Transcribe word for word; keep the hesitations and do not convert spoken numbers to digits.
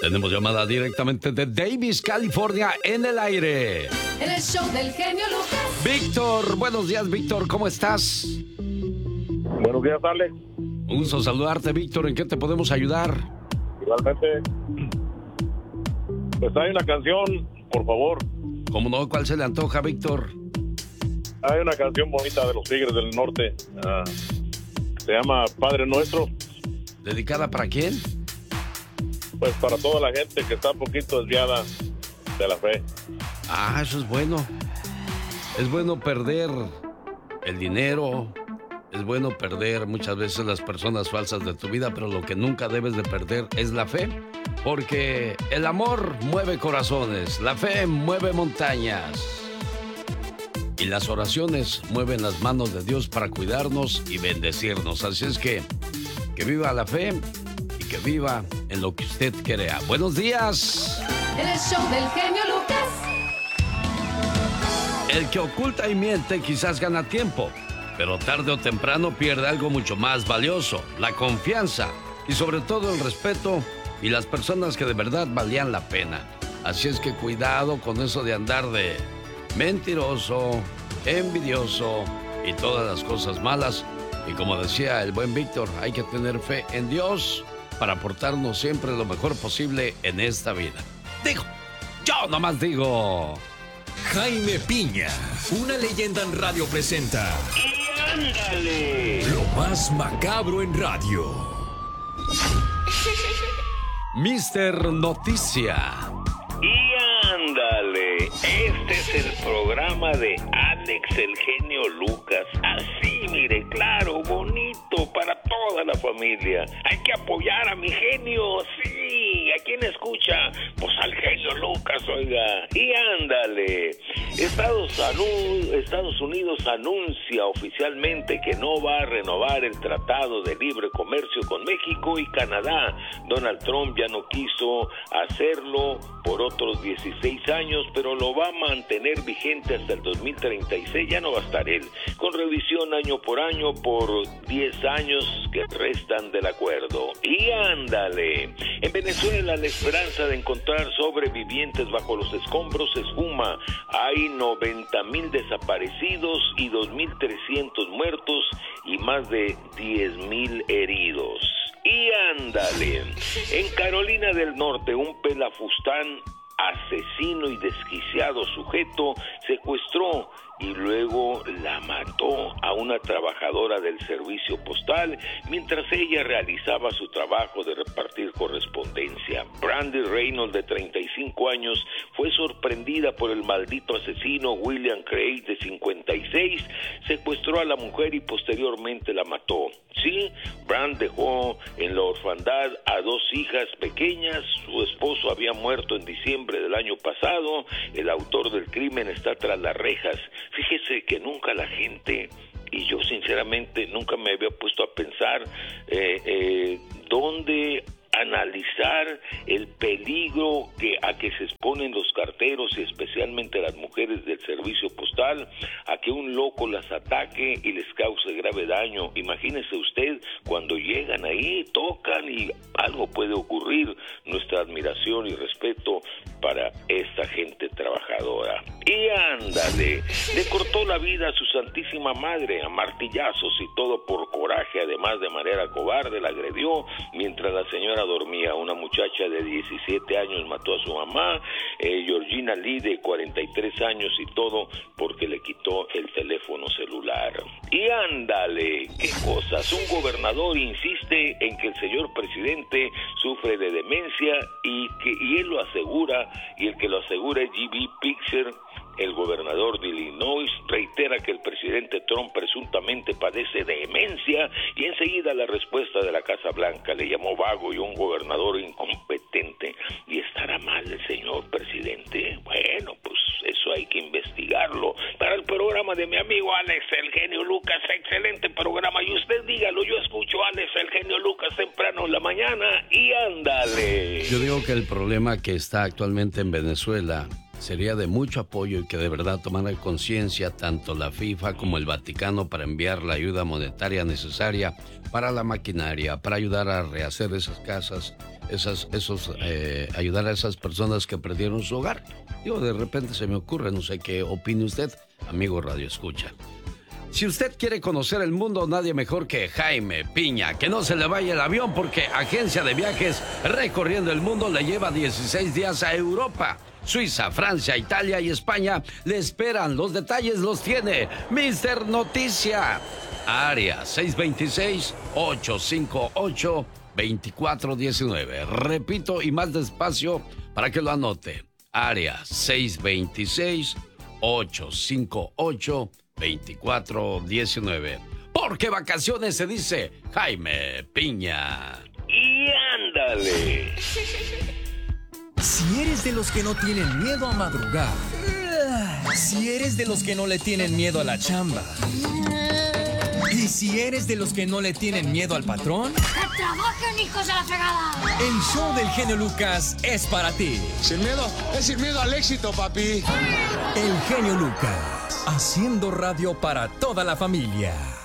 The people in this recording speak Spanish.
Tenemos llamada directamente de Davis, California, en el aire. En el show del genio Lucas. Víctor, buenos días, Víctor, ¿cómo estás? Buenos días, Alex. Un gusto saludarte, Víctor. ¿En qué te podemos ayudar? Igualmente. Pues hay una canción, por favor. ¿Cómo no? ¿Cuál se le antoja, Víctor? Hay una canción bonita de los Tigres del Norte. Uh, se llama Padre Nuestro. ¿Dedicada para quién? Pues para toda la gente que está un poquito desviada de la fe. Ah, eso es bueno. Es bueno perder el dinero. Es bueno perder muchas veces las personas falsas de tu vida, pero lo que nunca debes de perder es la fe. Porque el amor mueve corazones, la fe mueve montañas. Y las oraciones mueven las manos de Dios para cuidarnos y bendecirnos. Así es que, que viva la fe y que viva en lo que usted crea. ¡Buenos días! En el show del genio Lucas. El que oculta y miente quizás gana tiempo, pero tarde o temprano pierde algo mucho más valioso, la confianza y sobre todo el respeto y las personas que de verdad valían la pena. Así es que cuidado con eso de andar de mentiroso, envidioso y todas las cosas malas. Y como decía el buen Víctor, hay que tener fe en Dios para portarnos siempre lo mejor posible en esta vida. Digo, yo nomás digo. Jaime Piña, una leyenda en radio presenta. ¡Y ándale! Lo más macabro en radio. Mister Noticia. ¡Y ándale! Este es el programa de Alex el genio Lucas. Así, mire, claro, bonito para toda la familia. Hay que apoyar a mi genio, sí. ¿A quién escucha? Pues al genio Lucas, oiga. Y ándale. Estados, Anu- Estados Unidos anuncia oficialmente que no va a renovar el Tratado de Libre Comercio con México y Canadá. Donald Trump ya no quiso hacerlo por otros dieciséis años, pero lo va a mantener vigente hasta el dos mil treinta y seis. Ya no va a estar él, con revisión año por año por diez años que restan del acuerdo. Y ándale, en Venezuela la esperanza de encontrar sobrevivientes bajo los escombros se esfuma. Hay noventa mil desaparecidos y dos mil trescientos muertos y más de diez mil heridos. Y ándale, en Carolina del Norte un pelafustán asesino y desquiciado sujeto secuestró y luego la mató a una trabajadora del servicio postal mientras ella realizaba su trabajo de repartir correspondencia. Brandy Reynolds, de treinta y cinco años, fue sorprendida por el maldito asesino William Craig, de cincuenta y seis, secuestró a la mujer y posteriormente la mató. Sí, Brand dejó en la orfandad a dos hijas pequeñas, su esposo había muerto en diciembre del año pasado, el autor del crimen está tras las rejas. Fíjese que nunca la gente, y yo sinceramente nunca me había puesto a pensar eh, eh, dónde analizar el peligro que a que se exponen los carteros y especialmente las mujeres del servicio postal, a que un loco las ataque y les cause grave daño. Imagínese usted cuando llegan ahí, tocan y algo puede ocurrir. Nuestra admiración y respeto para esta gente trabajadora. Y ándale, le cortó la vida a su santísima madre a martillazos y todo por coraje, además de manera cobarde la agredió mientras la señora dormía. Una muchacha de diecisiete años mató a su mamá, eh, Georgina Lee, de cuarenta y tres años, y todo porque le quitó el teléfono celular. Y ándale, qué cosas. Un gobernador insiste en que el señor presidente sufre de demencia y que y él lo asegura, y el que lo asegura es G B Pixer. El gobernador de Illinois reitera que el presidente Trump presuntamente padece de demencia y enseguida la respuesta de la Casa Blanca le llamó vago y un gobernador incompetente. ¿Y estará mal el señor presidente? Bueno, pues eso hay que investigarlo. Para el programa de mi amigo Alex el genio Lucas, excelente programa, y usted dígalo, yo escucho a Alex el genio Lucas temprano en la mañana y ándale. Yo digo que el problema que está actualmente en Venezuela sería de mucho apoyo y que de verdad tomara conciencia tanto la FIFA como el Vaticano para enviar la ayuda monetaria necesaria para la maquinaria, para ayudar a rehacer esas casas, esas, esos, eh, ayudar a esas personas que perdieron su hogar. Digo, de repente se me ocurre, no sé qué opine usted, amigo Radio Escucha. Si usted quiere conocer el mundo, nadie mejor que Jaime Piña. Que no se le vaya el avión porque Agencia de Viajes Recorriendo el Mundo le lleva dieciséis días a Europa. Suiza, Francia, Italia y España le esperan. Los detalles los tiene mister Noticia. Área seis dos seis, ocho cinco ocho, dos cuatro uno nueve. Repito y más despacio para que lo anote. Área seis dos seis, ocho cinco ocho, veinticuatro diecinueve. Porque vacaciones se dice Jaime Piña. Y ándale. Si eres de los que no tienen miedo a madrugar, si eres de los que no le tienen miedo a la chamba, y si eres de los que no le tienen miedo al patrón, ¡que trabajen, hijos de la fregada! el show del genio Lucas es para ti. Sin miedo, es sin miedo al éxito, papi. El genio Lucas, haciendo radio para toda la familia.